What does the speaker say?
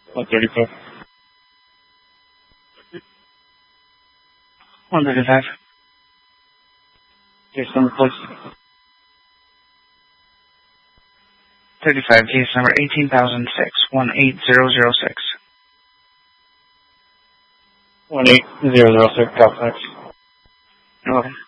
135. 135. Case number, please. 35, case number 18,006, 18006. 18006, Copy. You're welcome.